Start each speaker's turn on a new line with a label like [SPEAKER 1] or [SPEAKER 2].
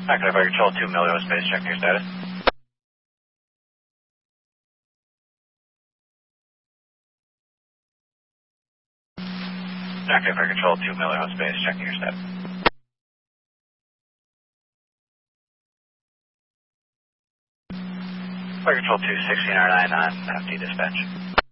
[SPEAKER 1] Active Fire Control 2 Millio Space, checking your status. Active Fire Control 2 Millio Space, checking your status. Fire Control 2, 16R9 on FT dispatch.